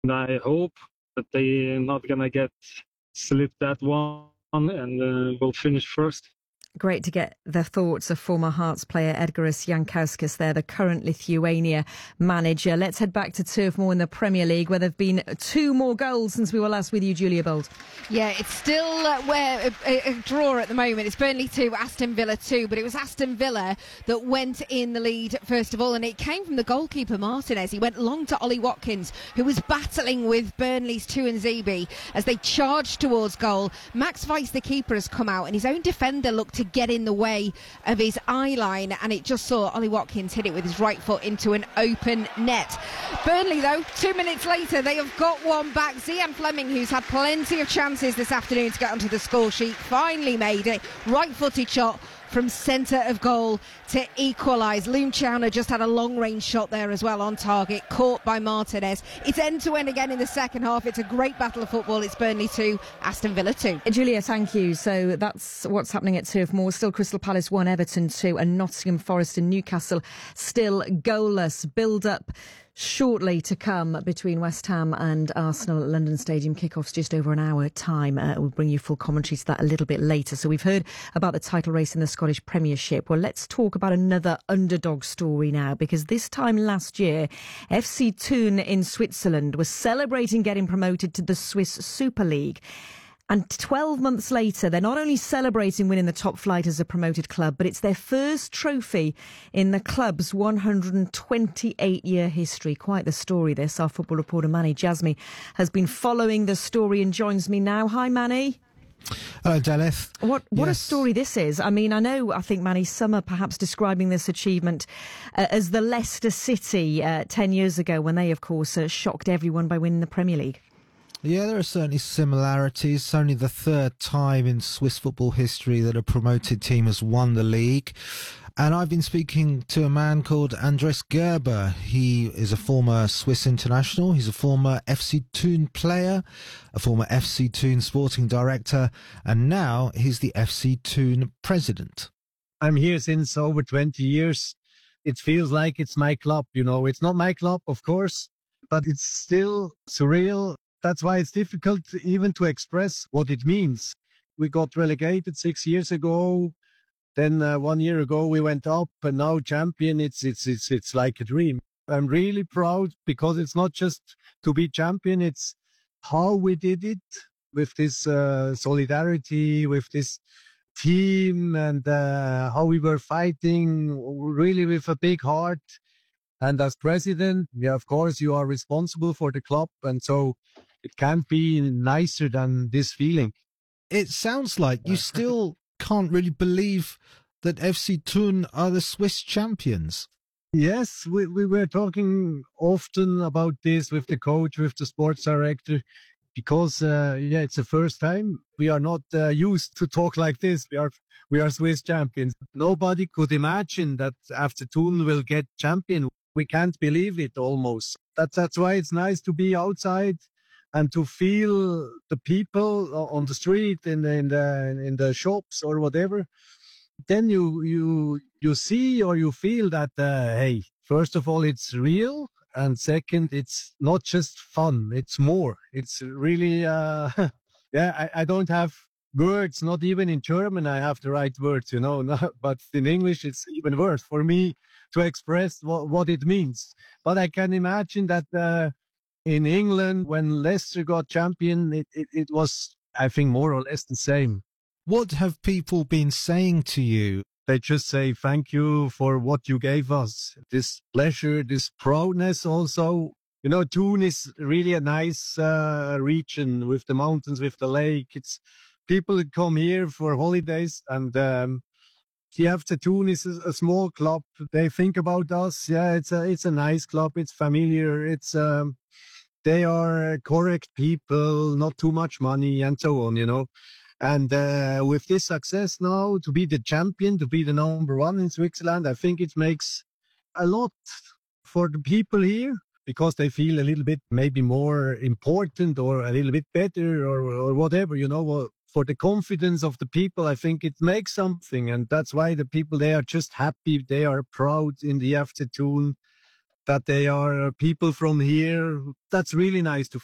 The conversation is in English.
And I hope that they're not going to get slip that one and will finish first. Great to get the thoughts of former Hearts player Edgaras Jankauskas there, the current Lithuania manager. Let's head back to Turf Moor in the Premier League, where there have been 2 more goals since we were last with you, Julia Bold. Yeah, it's still a draw at the moment. It's Burnley 2, Aston Villa 2, but it was Aston Villa that went in the lead first of all, and it came from the goalkeeper Martinez. He went long to Ollie Watkins, who was battling with Burnley's Tuanzebe as they charged towards goal. Max Weiss, the keeper, has come out, and his own defender looked to get in the way of his eye line, and it just saw Ollie Watkins hit it with his right foot into an open net. Burnley, though, 2 minutes later, they have got one back. Zian Fleming, who's had plenty of chances this afternoon to get onto the score sheet, finally made it. Right-footed shot from centre of goal to equalise. Loom Chowner just had a long-range shot there as well on target, caught by Martinez. It's end-to-end again in the second half. It's a great battle of football. It's Burnley 2, Aston Villa 2. Julia, thank you. So that's what's happening at Turf Moor. Still Crystal Palace 1, Everton 2, and Nottingham Forest and Newcastle still goalless. Build-up shortly to come between West Ham and Arsenal at London Stadium. Kick-off's just over an hour time. We'll bring you full commentary to that a little bit later. So we've heard about the title race in the Scottish Premiership. Well, let's talk about another underdog story now, because this time last year, FC Thun in Switzerland was celebrating getting promoted to the Swiss Super League. And 12 months later, they're not only celebrating winning the top flight as a promoted club, but it's their first trophy in the club's 128-year history. Quite the story, this. Our football reporter, Manny Jasmi, has been following the story and joins me now. Hi, Manny. Hello, Delith. What a story this is. I mean, I think Manny, some are perhaps describing this achievement as the Leicester City 10 years ago, when they, of course, shocked everyone by winning the Premier League. Yeah, there are certainly similarities. It's only the 3rd time in Swiss football history that a promoted team has won the league. And I've been speaking to a man called Andres Gerber. He is a former Swiss international. He's a former FC Thun player, a former FC Thun sporting director, and now he's the FC Thun president. I'm here since over 20 years. It feels like it's my club, It's not my club, of course, but it's still surreal. That's why it's difficult even to express what it means. We got relegated 6 years ago. Then 1 year ago we went up, and now champion. It's like a dream. I'm really proud, because it's not just to be champion. It's how we did it, with this solidarity, with this team, and how we were fighting really with a big heart. And as president, of course, you are responsible for the club, and so it can't be nicer than this feeling. It sounds like you still can't really believe that FC Thun are the Swiss champions. Yes, we were talking often about this with the coach, with the sports director, because it's the first time. We are not used to talk like this. We are Swiss champions. Nobody could imagine that after Thun will get champion. We can't believe it almost. That's why it's nice to be outside and to feel the people on the street, in the shops or whatever. Then you see, or you feel that, hey, first of all, it's real. And second, it's not just fun. It's more. It's really, I don't have words, not even in German I have the right words, but in English it's even worse for me to express what it means. But I can imagine that in England, when Leicester got champion, it was, I think, more or less the same. What have people been saying to you? They just say, thank you for what you gave us. This pleasure, this proudness also. Thun is really a nice region with the mountains, with the lake. It's people come here for holidays, and the FC Thun is a small club. They think about us. Yeah, it's a nice club. It's familiar. They are correct people, not too much money, and so on, And with this success now, to be the champion, to be the number 1 in Switzerland, I think it makes a lot for the people here, because they feel a little bit maybe more important, or a little bit better, or whatever, For the confidence of the people, I think it makes something. And that's why the people, they are just happy. They are proud in the FC Thun. that they are people from here. That's really nice to